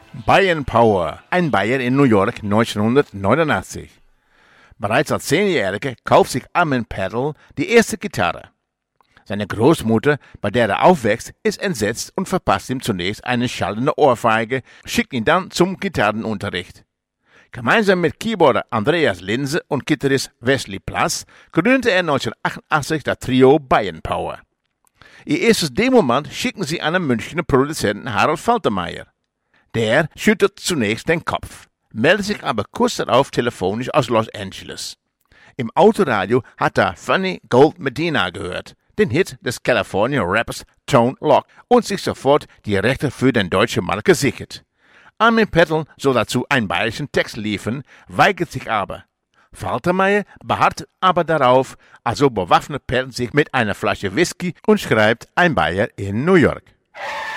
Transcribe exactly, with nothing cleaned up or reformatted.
Bayern Power, ein Bayer in New York neunzehnhundertneunundachtzig. Bereits als Zehnjähriger kauft sich Armin Petrl die erste Gitarre. Seine Großmutter, bei der er aufwächst, ist entsetzt und verpasst ihm zunächst eine schallende Ohrfeige, schickt ihn dann zum Gitarrenunterricht. Gemeinsam mit Keyboarder Andreas Linse und Gitarrist Wesley Plass gründete er neunzehnhundertachtundachtzig das Trio Bayern Power. Ihr erstes Demoband schicken sie an den Münchner Produzenten Harold Faltermeyer. Der schüttelt zunächst den Kopf, meldet sich aber kurz darauf telefonisch aus Los Angeles. Im Autoradio hat er Funny Gold Medina gehört, den Hit des California Rappers Tone Loc, und sich sofort die Rechte für den deutschen Markt gesichert. Armin Petrl soll dazu einen bayerischen Text liefern, weigert sich aber. Faltermeyer beharrt aber darauf, also bewaffnet Petrl sich mit einer Flasche Whisky und schreibt Ein Bayer in New York.